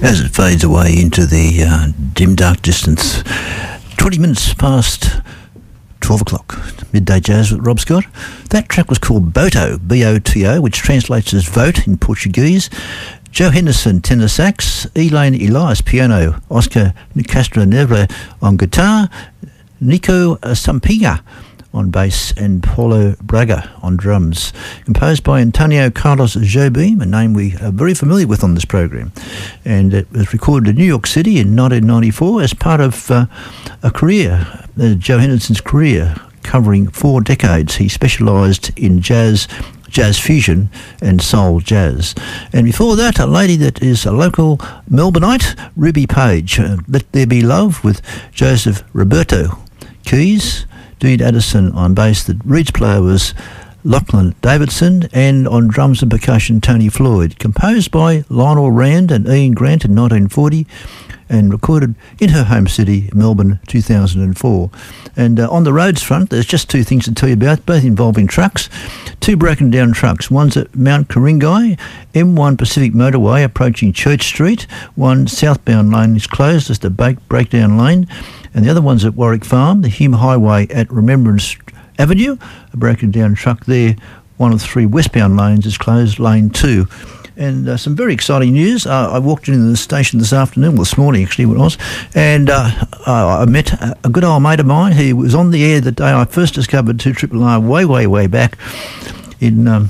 as it fades away into the dim, dark distance. 20 minutes past 12 o'clock. Midday Jazz with Rob Scott. That track was called Boto, B-O-T-O, which translates as vote in Portuguese. Joe Henderson, tenor sax. Elaine Elias, piano. Oscar Castro-Neves on guitar. Nico Sampinha on bass, and Paulo Braga on drums. Composed by Antonio Carlos Jobim, a name we are very familiar with on this program. And it was recorded in New York City in 1994 as part of a career, Joe Henderson's career, covering 4 decades. He specialised in jazz fusion and soul jazz. And before that, a lady that is a local Melbourneite, Ruby Page, Let There Be Love with Joseph Roberto keys, Dean Addison on bass. The reeds player was Lachlan Davidson, and on drums and percussion Tony Floyd. Composed by Lionel Rand and Ian Grant in 1940 and recorded in her home city, Melbourne, 2004. And on the roads front, there's just 2 things to tell you about, both involving trucks. 2 broken down trucks. One's at Mount Ku-ring-gai, M1 Pacific Motorway approaching Church Street. One southbound lane is closed, it's the breakdown lane. And the other one's at Warwick Farm, the Hume Highway at Remembrance Avenue, a broken down truck there. One of 3 westbound lanes is closed, lane 2. And some very exciting news. I walked into the station this afternoon, well, this morning actually it was, and I met a good old mate of mine. He was on the air the day I first discovered 2RRR way back in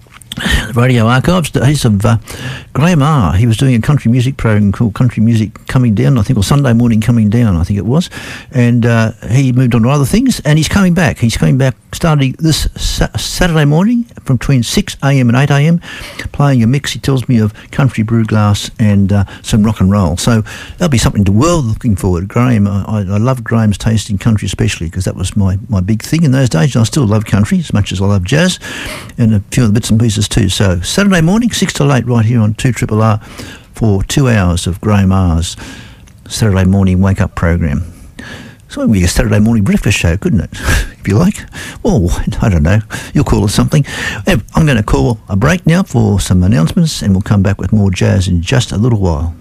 radio archives, days of Graham R. He was doing a country music program called Country Music Coming Down, I think, or Sunday Morning Coming Down, I think it was. And he moved on to other things, and he's coming back. He's coming back starting this Saturday morning from between 6 a.m. and 8 a.m, playing a mix, he tells me, of country brew glass and some rock and roll. So that'll be something to well looking forward. Graham, I love Graham's taste in country especially, because that was my big thing in those days. And I still love country as much as I love jazz and a few other bits and pieces too. So Saturday morning, 6 to 8, right here on 2RRR for 2 hours of Graham R's Saturday morning wake-up program. So it would be a Saturday morning breakfast show, couldn't it? If you like. Well, I don't know. You'll call it something. I'm going to call a break now for some announcements, and we'll come back with more jazz in just a little while.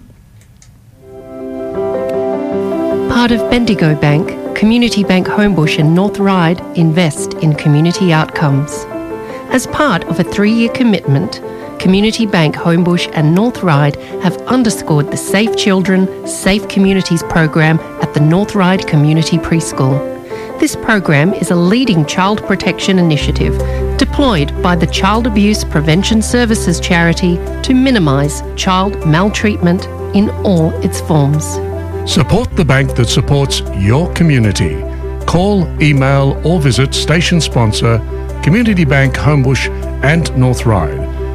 Part of Bendigo Bank, Community Bank Homebush and North Ryde invest in community outcomes. As part of a 3-year commitment, Community Bank Homebush and North Ryde have underscored the Safe Children, Safe Communities program at the North Ryde Community Preschool. This program is a leading child protection initiative deployed by the Child Abuse Prevention Services charity to minimise child maltreatment in all its forms. Support the bank that supports your community. Call, email or visit station sponsor Community Bank Homebush and North Ryde